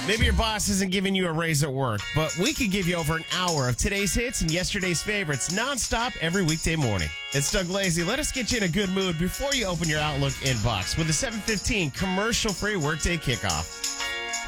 Maybe your boss isn't giving you a raise at work, but we could give you over an hour of today's hits and yesterday's favorites nonstop every weekday morning. It's Doug Lazy. Let us get you in a good mood before you open your Outlook inbox with the 7:15 commercial-free workday kickoff.